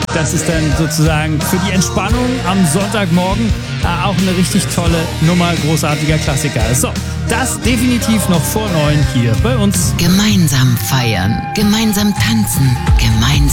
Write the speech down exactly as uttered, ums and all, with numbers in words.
Das ist dann sozusagen für die Entspannung am Sonntagmorgen äh, auch eine richtig tolle Nummer, großartiger Klassiker. So, das definitiv noch vor neun hier bei uns. Gemeinsam feiern, gemeinsam tanzen, gemeinsam